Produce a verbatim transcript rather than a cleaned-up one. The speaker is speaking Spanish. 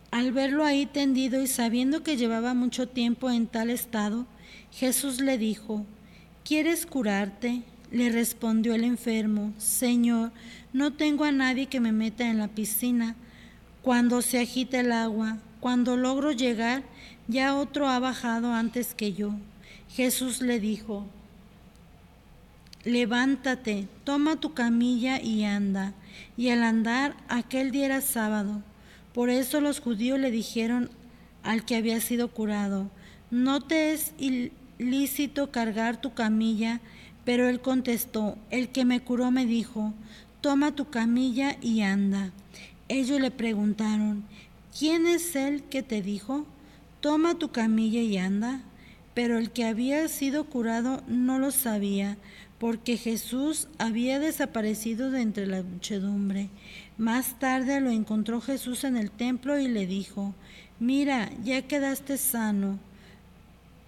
Al verlo ahí tendido y sabiendo que llevaba mucho tiempo en tal estado, Jesús le dijo: ¿Quieres curarte? Le respondió el enfermo: Señor, no tengo a nadie que me meta en la piscina cuando se agita el agua. Cuando logro llegar, ya otro ha bajado antes que yo. Jesús le dijo: Levántate, toma tu camilla y anda. Y al andar, aquel día era sábado. Por eso los judíos le dijeron al que había sido curado: No te es ilícito cargar tu camilla. Pero él contestó: El que me curó me dijo: Toma tu camilla y anda. Ellos le preguntaron: ¿Quién es el que te dijo: Toma tu camilla y anda? Pero el que había sido curado no lo sabía, porque Jesús había desaparecido de entre la muchedumbre. Más tarde lo encontró Jesús en el templo y le dijo: Mira, ya quedaste sano,